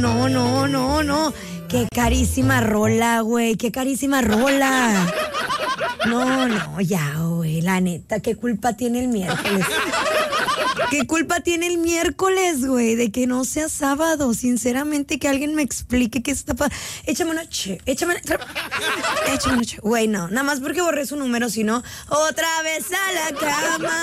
no. Qué carísima rola, güey. Qué carísima rola. No, ya, güey. La neta, ¿qué culpa tiene el miércoles? ¿Qué culpa tiene el miércoles, güey? De que no sea sábado. Sinceramente, que alguien me explique qué está pasando. Échame una che. Güey, no. Nada más porque borré su número, si no, otra vez a la cama.